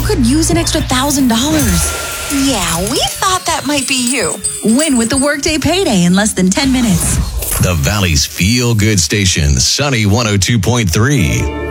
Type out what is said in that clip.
could use an extra $1,000. Yeah, we thought that might be you. Win with the Workday Payday in less than 10 minutes. The Valley's feel-good station, Sunny 102.3.